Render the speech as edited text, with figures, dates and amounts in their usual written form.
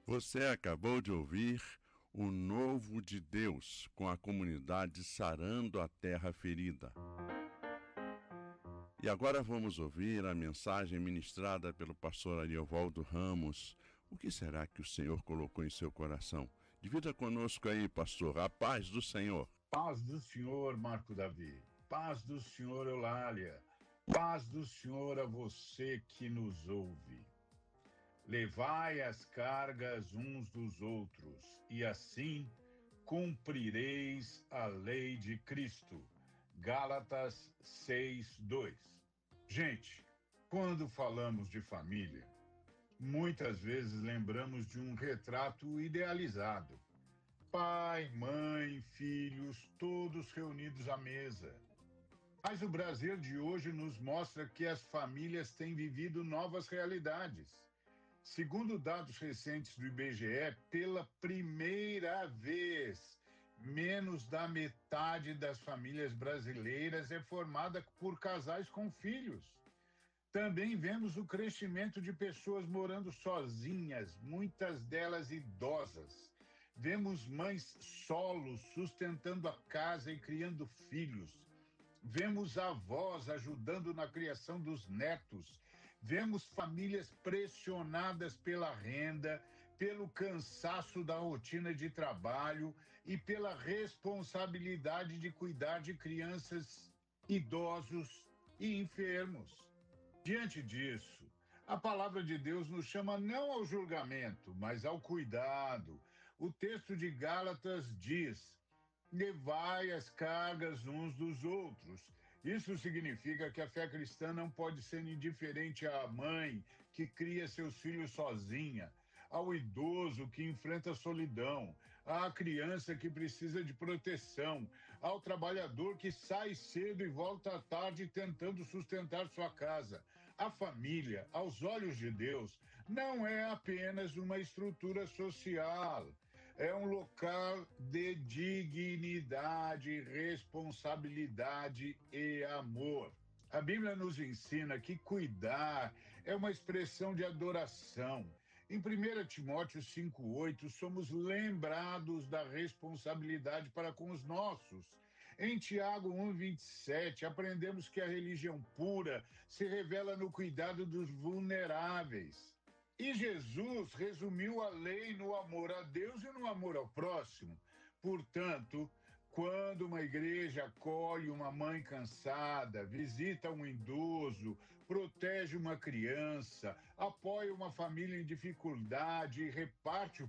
Você acabou de ouvir o Novo de Deus, com a comunidade Sarando a Terra Ferida. E agora vamos ouvir a mensagem ministrada pelo pastor Ariovaldo Ramos. O que será que o Senhor colocou em seu coração? Divida conosco aí, pastor, a paz do Senhor. Paz do Senhor, Marco Davi. Paz do Senhor, Eulália. Paz do Senhor a você que nos ouve. Levai as cargas uns dos outros, e assim cumprireis a lei de Cristo. Gálatas 6:2. Gente, quando falamos de família, muitas vezes lembramos de um retrato idealizado. Pai, mãe, filhos, todos reunidos à mesa. Mas o Brasil de hoje nos mostra que as famílias têm vivido novas realidades. Segundo dados recentes do IBGE, pela primeira vez, menos da metade das famílias brasileiras é formada por casais com filhos. Também vemos o crescimento de pessoas morando sozinhas, muitas delas idosas. Vemos mães solos sustentando a casa e criando filhos. Vemos avós ajudando na criação dos netos. Vemos famílias pressionadas pela renda, pelo cansaço da rotina de trabalho e pela responsabilidade de cuidar de crianças, idosos e enfermos. Diante disso, a palavra de Deus nos chama não ao julgamento, mas ao cuidado. O texto de Gálatas diz: levai as cargas uns dos outros. Isso significa que a fé cristã não pode ser indiferente à mãe que cria seus filhos sozinha, ao idoso que enfrenta a solidão, à criança que precisa de proteção, ao trabalhador que sai cedo e volta à tarde tentando sustentar sua casa. A família, aos olhos de Deus, não é apenas uma estrutura social. É um local de dignidade, responsabilidade e amor. A Bíblia nos ensina que cuidar é uma expressão de adoração. Em 1 Timóteo 5:8, somos lembrados da responsabilidade para com os nossos. Em Tiago 1:27, aprendemos que a religião pura se revela no cuidado dos vulneráveis. E Jesus resumiu a lei no amor a Deus e no amor ao próximo. Portanto, quando uma igreja acolhe uma mãe cansada, visita um idoso, protege uma criança, apoia uma família em dificuldade e reparte o